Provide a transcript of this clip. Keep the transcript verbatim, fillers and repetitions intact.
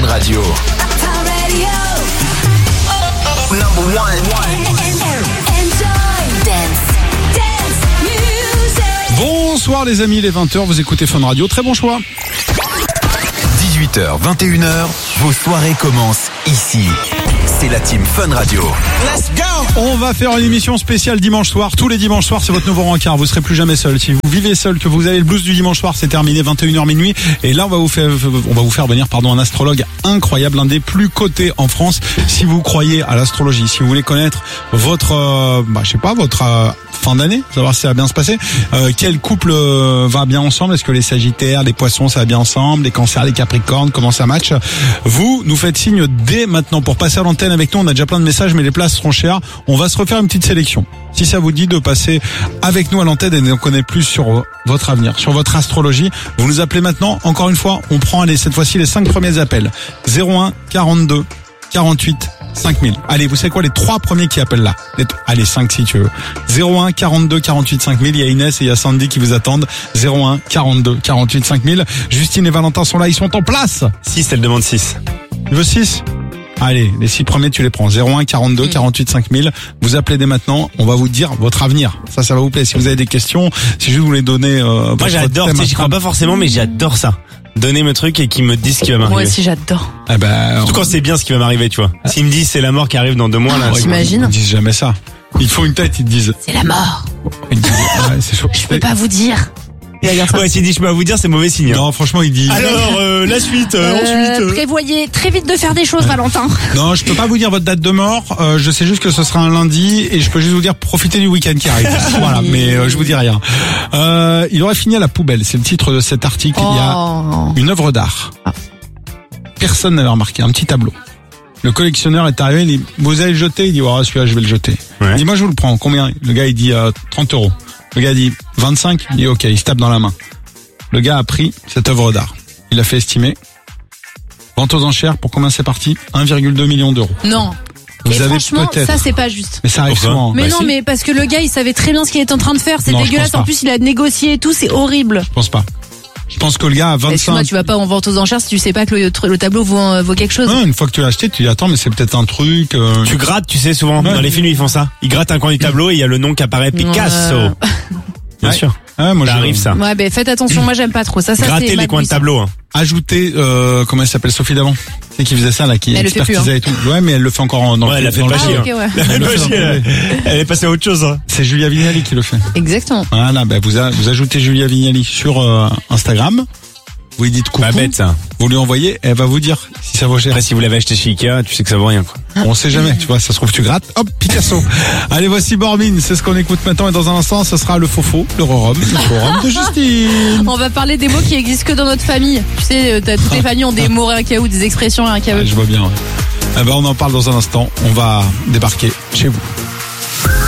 Radio. Number one. Enjoy dance, dance music. Bonsoir les amis, il est vingt heures, vous écoutez Fun Radio, très bon choix. dix-huit heures, vingt et une heures, vos soirées commencent ici. C'est la team Fun Radio. Let's go! On va faire une émission spéciale dimanche soir. Tous les dimanches soirs, c'est votre nouveau rencard. Vous serez plus jamais seul. Si vous vivez seul, que vous avez le blues du dimanche soir, c'est terminé, vingt et une heures minuit. Et là, on va vous faire, on va vous faire venir, pardon, un astrologue incroyable, l'un des plus cotés en France. Si vous croyez à l'astrologie, si vous voulez connaître votre, euh, bah, je sais pas, votre euh, fin d'année, savoir si ça va bien se passer, euh, quel couple euh, va bien ensemble, est-ce que les Sagittaires, les Poissons, ça va bien ensemble, les Cancers, les Capricornes, comment ça match, vous nous faites signe dès maintenant pour passer à l'antenne avec nous. On a déjà plein de messages, mais les places seront chères. On va se refaire une petite sélection. Si ça vous dit de passer avec nous à l'antenne et d'en connaître plus sur votre avenir, sur votre astrologie, vous nous appelez maintenant. Encore une fois, on prend allez, cette fois-ci les cinq premiers appels. zéro un quarante-deux quarante-huit cinq mille. Allez, vous savez quoi, les trois premiers qui appellent là. Les, allez, cinq si tu veux. zéro un quarante-deux quarante-huit cinq mille. Il y a Inès et il y a Sandy qui vous attendent. zéro un quarante-deux quarante-huit cinq mille. Justine et Valentin sont là, ils sont en place. six, elle demande six. Tu veux six? Allez, les six premiers, tu les prends. zéro un quarante-deux quarante-huit cinq mille. Vous appelez dès maintenant. On va vous dire votre avenir. Ça, ça va vous plaire. Si vous avez des questions, si juste vous les donnez, euh, moi j'adore, tu sais, j'y crois pas forcément, mais j'adore ça. Donner mes trucs et qu'ils me disent ce qui va m'arriver. Moi aussi, j'adore. Eh ben, surtout quand c'est bien ce qui va m'arriver, tu vois. S'ils me disent c'est la mort qui arrive dans deux mois, là. Ah, t'imagines? Ils disent jamais ça. Ils font une tête, ils te disent. C'est la mort. Ils disent, ouais, c'est chaud. Je peux pas vous dire. Ouais, s'il dit je peux pas vous dire, c'est mauvais signe. Non, franchement, il dit. Alors, euh, la suite, euh, Euh, ensuite. euh. Prévoyez très vite de faire des choses, Valentin. Non, je peux pas vous dire votre date de mort. Euh, je sais juste que ce sera un lundi et je peux juste vous dire profitez du week-end qui arrive. Voilà, mais euh, je vous dis rien. Euh, il aurait fini à la poubelle. C'est le titre de cet article. Oh. Il y a une œuvre d'art. Personne n'avait remarqué. Un petit tableau. Le collectionneur est arrivé. Il dit vous allez le jeter. Il dit oh, celui-là je vais le jeter. Ouais. Il dit moi je vous le prends. Combien? Le gars il dit euh, trente euros. Le gars dit vingt-cinq. Il dit ok. Il se tape dans la main. Le gars a pris cette œuvre d'art. Il l'a fait estimer. Vente aux enchères, pour combien c'est parti? un virgule deux million d'euros. Non. Vous Et avez franchement, peut-être. ça c'est pas juste. Mais ça arrive Pourquoi? souvent. Mais Bah, non, si. mais parce que le gars, il savait très bien ce qu'il était en train de faire. C'est Non, je dégueulasse. pense pas. En plus, il a négocié et tout. C'est horrible. Je pense pas. Je pense que le gars a Excuse-moi, vingt-cinq. tu vas pas en vente aux enchères si tu sais pas que le, le tableau vaut, vaut quelque chose. Non, une fois que tu l'as acheté, tu dis attends, mais c'est peut-être un truc. Euh... Tu grattes, tu sais, souvent. Ouais. Dans les films, ils font ça. Ils grattent un coin du tableau et il y a le nom qui apparaît, Picasso. Ouais. Bien Ouais. sûr. Ouais, moi, Ça je- arrive, ça. Ouais, ben faites attention. Moi, j'aime pas trop. Ça, ça Gratter c'est les Mad coins de Buisson. tableau, hein. Ajouter, euh, comment elle s'appelle, Sophie Davant, c'est qui faisait ça là, qui Elle le fait plus, expertisait et tout. Ouais, mais elle le fait encore en. Dans Ouais, le- elle a fait dans pas le- Ah, chier, ok, ouais. Elle, le fait est pas chier, elle. Elle est passée à autre chose, hein. C'est Julia Vignali qui le fait. Exactement. Voilà, bah vous, a- vous ajoutez Julia Vignali sur euh, Instagram. Vous lui dites coucou. Pas bête, ça. Vous lui envoyez, elle va vous dire si ça vaut cher. Après, si vous l'avez acheté chez Ikea, tu sais que ça vaut rien, quoi. On sait jamais, tu vois, ça se trouve tu grattes, hop, Picasso. Allez, voici Bormin, c'est ce qu'on écoute maintenant et dans un instant, ce sera le faux-faux, le rhum, le forum de Justine. On va parler des mots qui existent que dans notre famille. Tu sais, euh, t'as- toutes les familles ont des mots rien qu'à ou des expressions rien qu'à Ouais, eux. je vois bien. Ouais. Eh ben, on en parle dans un instant, on va débarquer chez vous.